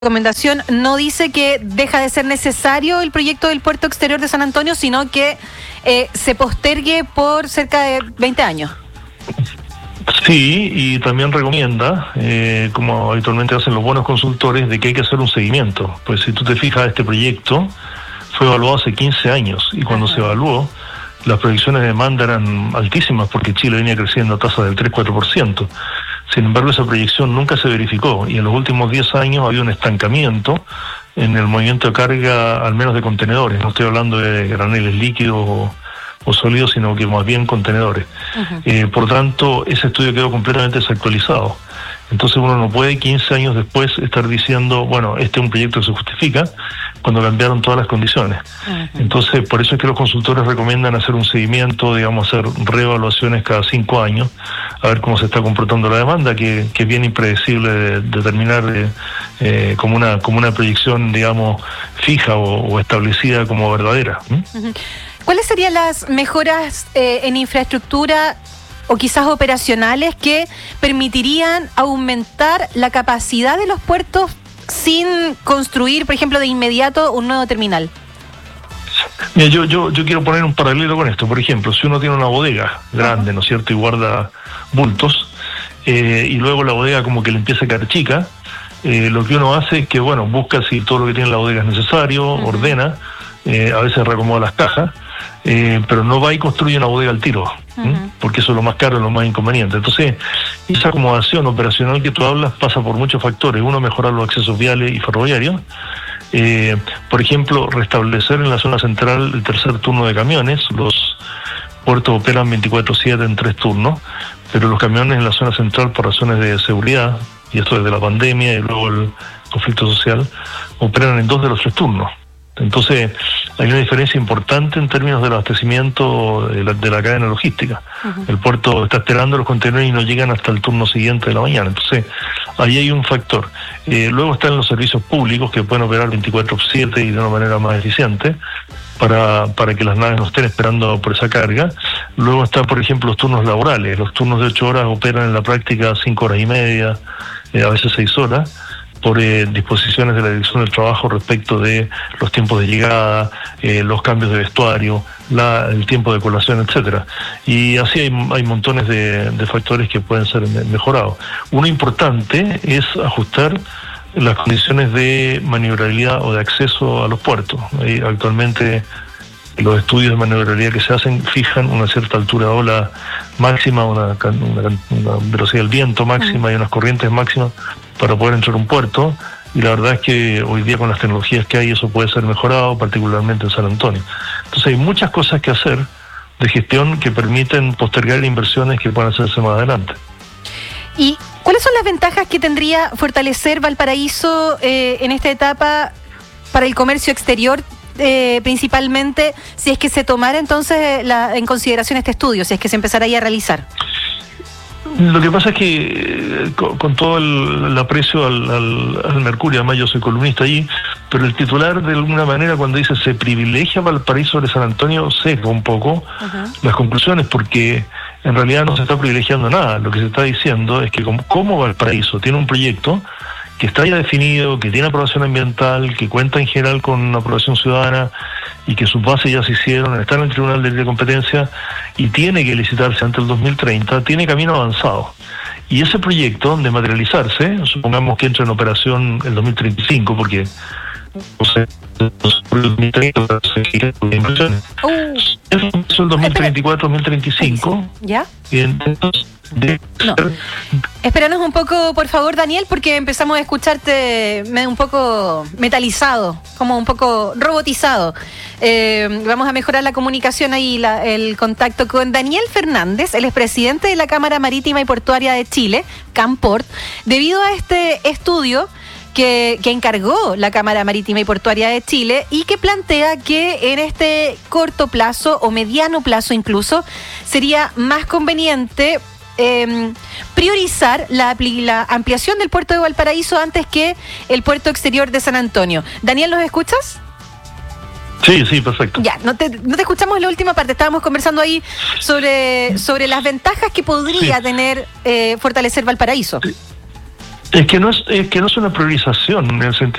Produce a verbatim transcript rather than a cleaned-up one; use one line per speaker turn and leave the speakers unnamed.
recomendación no dice que deja de ser necesario el proyecto del puerto exterior de San Antonio, sino que eh, se postergue por cerca de veinte años.
Sí, y también recomienda, eh, como habitualmente hacen los buenos consultores, de que hay que hacer un seguimiento. Pues si tú te fijas, este proyecto fue evaluado hace quince años, y cuando Ajá. se evaluó, las proyecciones de demanda eran altísimas porque Chile venía creciendo a tasa del tres a cuatro por ciento. Sin embargo, esa proyección nunca se verificó, y en los últimos diez años había un estancamiento en el movimiento de carga, al menos de contenedores. No estoy hablando de graneles líquidos o, o sólidos, sino que más bien contenedores. Uh-huh. Eh, por tanto, ese estudio quedó completamente desactualizado. Entonces uno no puede quince años después estar diciendo, bueno, este es un proyecto que se justifica, cuando cambiaron todas las condiciones. Uh-huh. Entonces, por eso es que los consultores recomiendan hacer un seguimiento, digamos, hacer reevaluaciones cada cinco años, a ver cómo se está comportando la demanda, que, que es bien impredecible de, de terminar eh, eh, como una como una proyección, digamos, fija o, o establecida como verdadera. ¿Mm?
Uh-huh. ¿Cuáles serían las mejoras eh, en infraestructura o quizás operacionales que permitirían aumentar la capacidad de los puertos sin construir, por ejemplo, de inmediato un nuevo terminal?
Mira, yo, yo, yo quiero poner un paralelo con esto. Por ejemplo, si uno tiene una bodega grande, uh-huh. ¿no es cierto?, y guarda bultos, eh, y luego la bodega como que le empieza a quedar chica, eh, lo que uno hace es que, bueno, busca si todo lo que tiene la bodega es necesario, uh-huh. ordena, eh, a veces reacomoda las cajas, Eh, pero no va y construye una bodega al tiro, uh-huh. porque eso es lo más caro, lo más inconveniente. Entonces, esa acomodación operacional que tú hablas pasa por muchos factores. Uno, mejorar los accesos viales y ferroviarios. Eh, por ejemplo, restablecer en la zona central el tercer turno de camiones. Los puertos operan veinticuatro siete en tres turnos, pero los camiones en la zona central, por razones de seguridad, y esto desde la pandemia y luego el conflicto social, operan en dos de los tres turnos. Entonces, hay una diferencia importante en términos del abastecimiento de la, de la cadena logística. Uh-huh. El puerto está esperando los contenedores y no llegan hasta el turno siguiente de la mañana. Entonces, ahí hay un factor. Eh, luego están los servicios públicos, que pueden operar veinticuatro siete y de una manera más eficiente para, para que las naves no estén esperando por esa carga. Luego están, por ejemplo, los turnos laborales. Los turnos de ocho horas operan en la práctica cinco horas y media, eh, a veces seis horas. por eh, disposiciones de la Dirección del Trabajo respecto de los tiempos de llegada, eh, los cambios de vestuario, la, el tiempo de colación, etcétera. Y así hay, hay montones de, de factores que pueden ser mejorados. Uno importante es ajustar las condiciones de maniobrabilidad o de acceso a los puertos. Ahí, actualmente los estudios de maniobrabilidad que se hacen fijan una cierta altura de ola máxima, una, una, una velocidad del viento máxima y unas corrientes máximas para poder entrar a un puerto, y la verdad es que hoy día con las tecnologías que hay eso puede ser mejorado, particularmente en San Antonio. Entonces hay muchas cosas que hacer de gestión que permiten postergar inversiones que puedan hacerse más adelante.
¿Y cuáles son las ventajas que tendría fortalecer Valparaíso eh, en esta etapa para el comercio exterior, eh, principalmente si es que se tomara entonces la, en consideración este estudio, si es que se empezara ahí a realizar?
Lo que pasa es que con, con todo el, el aprecio al, al, al Mercurio, además yo soy columnista allí, pero el titular de alguna manera cuando dice se privilegia Valparaíso sobre San Antonio seca un poco uh-huh. las conclusiones, porque en realidad no se está privilegiando nada. Lo que se está diciendo es que como, como Valparaíso tiene un proyecto que está ya definido, que tiene aprobación ambiental, que cuenta en general con una aprobación ciudadana y que sus bases ya se hicieron, está en el Tribunal de Libre Competencia y tiene que licitarse antes del dos mil treinta, tiene camino avanzado. Y ese proyecto de materializarse, supongamos que entra en operación el dos mil treinta y cinco, porque no sé, el dos mil treinta, uh, eso el dos mil treinta y cuatro, dos mil treinta y cinco.
¿Ya?
Y entonces, de...
No. Espéranos un poco, por favor, Daniel, porque empezamos a escucharte un poco metalizado, como un poco robotizado. Eh, vamos a mejorar la comunicación ahí, la, el contacto con Daniel Fernández, el expresidente de la Cámara Marítima y Portuaria de Chile, CAMPORT, debido a este estudio que, que encargó la Cámara Marítima y Portuaria de Chile y que plantea que en este corto plazo o mediano plazo incluso sería más conveniente Eh, priorizar la, la ampliación del puerto de Valparaíso antes que el puerto exterior de San Antonio. Daniel, ¿nos escuchas?
Sí, sí, perfecto.
Ya, no te, no te escuchamos en la última parte. Estábamos conversando ahí sobre, sobre las ventajas que podría sí. tener eh, fortalecer Valparaíso.
Sí. Es que no es, es que no es una priorización en el sentido